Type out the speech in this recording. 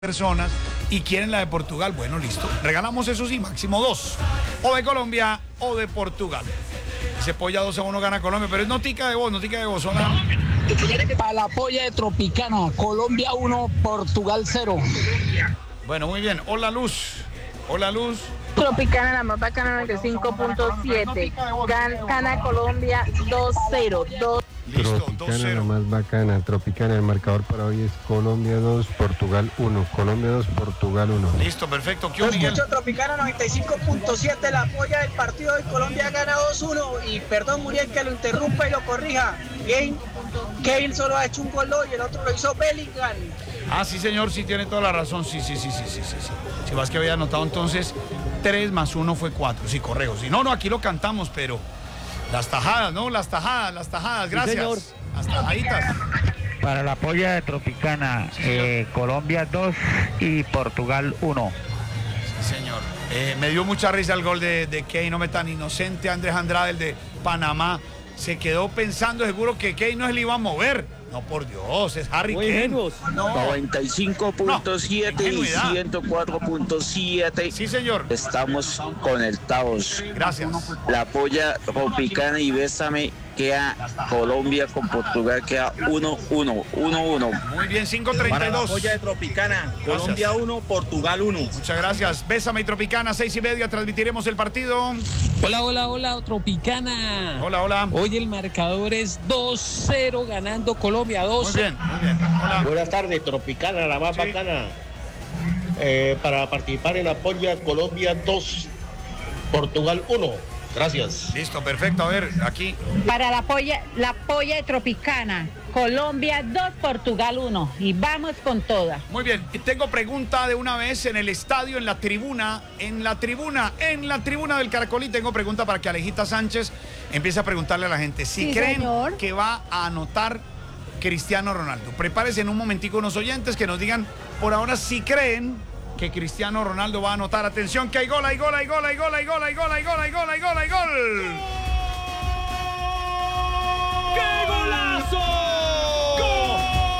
personas y quieren la de Portugal, bueno, listo. Regalamos eso sí, máximo 2. O de Colombia o de Portugal. Ese polla 2-1 gana Colombia, pero es notica de voz, Hola. Para la polla de Tropicana, Colombia 1, Portugal 0. Bueno, muy bien. Hola, Luz. Hola, Luz. Tropicana, la más bacana, 95.7. Gana Colombia 2-0. Listo, Tropicana, 2-0. la más bacana. Tropicana, el marcador para hoy es Colombia 2, Portugal 1. Colombia 2, Portugal 1. Listo, perfecto. ¿Qué Yo Miguel? escucho Tropicana 95.7, la polla del partido de Colombia gana 2-1. Y perdón, Muriel, que lo interrumpa y lo corrija. Kevin solo ha hecho un gol y el otro lo hizo Bellingham. Ah, sí, señor, sí tiene toda la razón. Sí. Si vas que había anotado entonces 3 más 1 fue 4. Sí, correcto. Sí, no, aquí lo cantamos, pero las tajadas, ¿no? Las tajadas. Gracias. señor. Las tajaditas. Para la polla de Tropicana, Colombia 2 y Portugal 1. Sí, señor. Me dio mucha risa el gol de Kane, no me tan inocente. Andrés Andrade, el de Panamá, se quedó pensando seguro que Kane no se le iba a mover. No, por Dios, es Harry Muy Kane. ingenuos. No. 95.7 y ingenuidad. 104.7. Sí, señor. Estamos conectados. Gracias. La polla Tropicana y Bésame queda Colombia con Portugal, queda 1-1. Muy bien, Para la 5:32. polla de Tropicana, Gracias. Colombia 1, Portugal 1. Muchas gracias. Bésame y Tropicana, 6:30. Transmitiremos el partido. Hola, Tropicana. Hola. Hoy el marcador es 2-0 ganando Colombia 2. Muy bien. Hola. Buenas tardes, Tropicana, la más Sí. bacana. Para participar en la polla Colombia 2, Portugal 1. Gracias. Listo, perfecto. A ver, aquí. Para la polla de Tropicana, Colombia 2, Portugal 1. Y vamos con toda. Muy bien. Y tengo pregunta de una vez en el estadio, en la tribuna del Caracolí. Tengo pregunta para que Alejita Sánchez empiece a preguntarle a la gente si Sí, creen señor. que va a anotar Cristiano Ronaldo. Prepárense en un momentico unos oyentes que nos digan por ahora si creen que Cristiano Ronaldo va a anotar. Atención que hay gol.